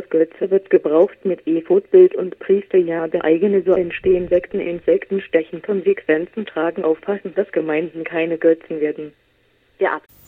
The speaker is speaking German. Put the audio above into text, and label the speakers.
Speaker 1: Götze wird gebraucht mit Ephod-Bild und Priesterjahr eigene, so entstehen Sekten, Insekten stechen, Konsequenzen tragen, aufpassen, dass Gemeinden keine Götzen werden.
Speaker 2: Der